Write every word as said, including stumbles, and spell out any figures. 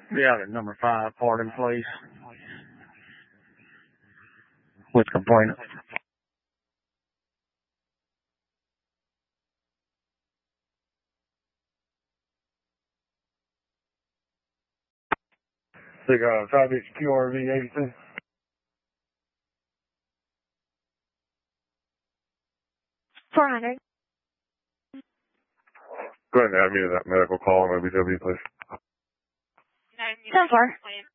Yeah, the number five, pardon, please. With complainant. They got a five H Q R V eighty-two. four hundred. Go ahead and add me to that medical call on O B W, please. ten four.